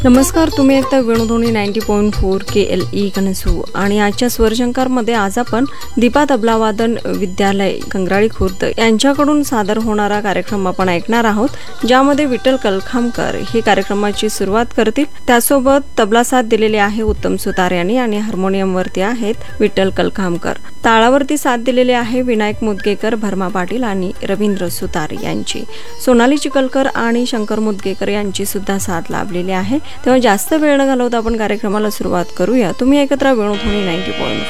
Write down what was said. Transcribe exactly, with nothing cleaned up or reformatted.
नमस्कार, तुम्ही ऐकता वेणुध्वनी नाईंटी पॉईंट फोर के एल ई कणसू आणि आजच्या स्वरशंकारमध्ये आज आपण दीपा तबलावादन विद्यालय कंगराळी खुर्द यांच्याकडून सादर होणारा कार्यक्रम आपण ऐकणार आहोत, ज्यामध्ये विठ्ठल कलखामकर ही कार्यक्रमाची सुरुवात करतील। त्यासोबत तबला साथ दिलेले आहे उत्तम सुतार यांनी आणि हार्मोनियमवरती आहेत विठ्ठल कलखामकर। ताळावरती साथ दिलेले आहे विनायक मुदगेकर, भरमा पाटील आणि रवींद्र सुतार यांची। सोनाली चिखलकर आणि शंकर मुदगेकर यांची सुद्धा साथ लाभलेली आहे। तेव्हा जास्त वेळ न घालवता आपण कार्यक्रमाला सुरुवात करूया। तुम्ही ऐकत राहा वेणुध्वनी नाईंटी पॉईंट